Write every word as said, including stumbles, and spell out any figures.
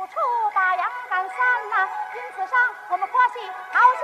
出把杨杆扇呐、因此上我们欢喜好像